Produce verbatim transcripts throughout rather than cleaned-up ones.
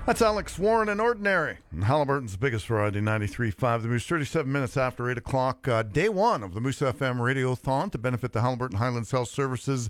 That's Alex Warren and Ordinary. And Halliburton's biggest variety, ninety-three point five. The Moose, thirty-seven minutes after eight o'clock. Uh, day one of the Moose F M Radiothon to benefit the Halliburton Highlands Health Services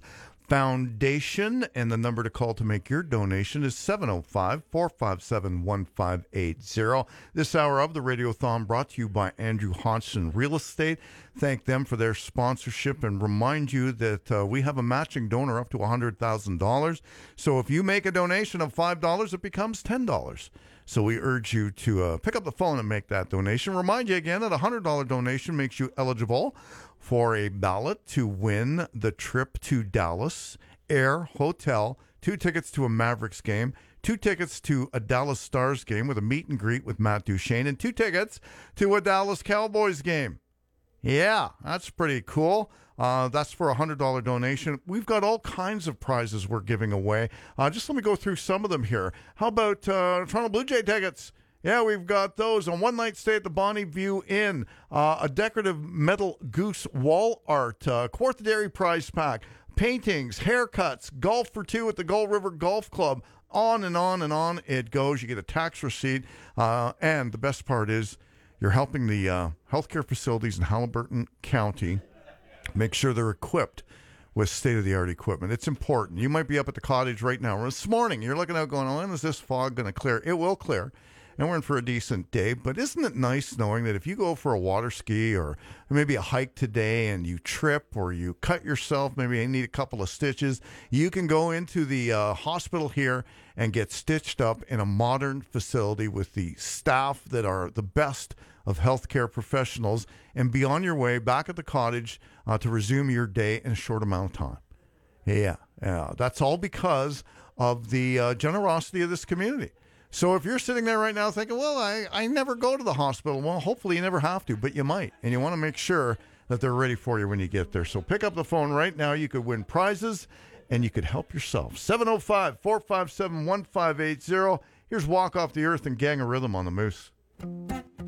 Foundation. And the number to call to make your donation is seven oh five, four five seven, one five eight zero. This hour of the Radiothon brought to you by Andrew Hodgson Real Estate. Thank them for their sponsorship and remind you that uh, we have a matching donor up to one hundred thousand dollars. So if you make a donation of five dollars, it becomes ten dollars. So we urge you to uh, pick up the phone and make that donation. Remind you again that a one hundred dollars donation makes you eligible for a ballot to win the trip to Dallas, air, hotel, two tickets to a Mavericks game, two tickets to a Dallas Stars game with a meet and greet with Matt Duchene, and two tickets to a Dallas Cowboys game. Yeah, that's pretty cool. Uh, that's for a one hundred dollars donation. We've got all kinds of prizes we're giving away. Uh, just let me go through some of them here. How about uh, Toronto Blue Jay tickets? Yeah, we've got those. A one-night stay at the Bonnie View Inn, uh, a decorative metal goose wall art, uh, Quarterary prize pack, paintings, haircuts, golf for two at the Gull River Golf Club. On and on and on it goes. You get a tax receipt. Uh, and the best part is you're helping the uh, healthcare facilities in Halliburton County make sure they're equipped with state-of-the-art equipment. It's important. You might be up at the cottage right now. This morning, you're looking out going, oh, when is this fog going to clear? It will clear. And we're in for a decent day, but isn't it nice knowing that if you go for a water ski or maybe a hike today and you trip or you cut yourself, maybe you need a couple of stitches, you can go into the uh, hospital here and get stitched up in a modern facility with the staff that are the best of healthcare professionals and be on your way back at the cottage uh, to resume your day in a short amount of time. Yeah, yeah, that's all because of the uh, generosity of this community. So if you're sitting there right now thinking, well, I, I never go to the hospital, well, hopefully you never have to, but you might. And you want to make sure that they're ready for you when you get there. So pick up the phone right now. You could win prizes, and you could help yourself. seven oh five, four five seven, one five eight zero. Here's Walk Off the Earth and Gang of Rhythm on the Moose.